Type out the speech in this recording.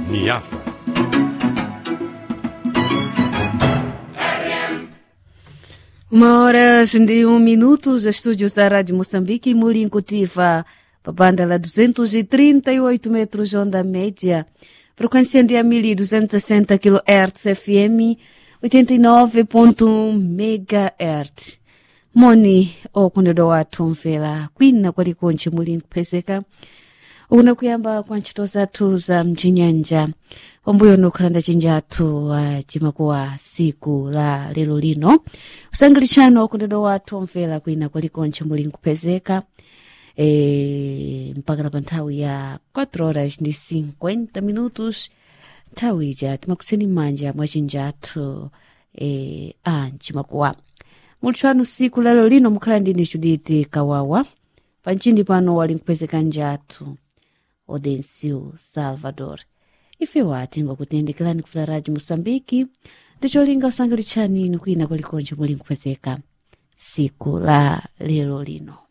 Niassa. Uma hora e 1 minutos, estúdios da Rádio Moçambique, Mulincotiva, para banda lá 238 metros, onda média, frequência de 1260 kHz FM, 89.1 MHz. Moni, okondedwa wathu mvera, kwina kwalikonche mulinkupezeka, unakuyamba kwa ntchito zathu za mchinyanja, pambuyo nukhalanda chinjathu chimakuwa siku la lero lino. Usangalitsano okondedwa wathu mvera kwina kwalikonche mulinkupezeka, mpaka pa nthawi ya 4 horas ndi 50 minutos, nthawi ija timakuseni manja mwa chinjathu chimakuwa. Mulutshano siku lalo lino mukhala ndini Judith Kawawa, panchindi pano walinkupezeka njathu Odencio Salvador. Ife wati ngokutendekelani kufuta Rádio Moçambique, ndicholinga usangalitsani kwina kwalikonche mulinkupezeka siku la lero lino.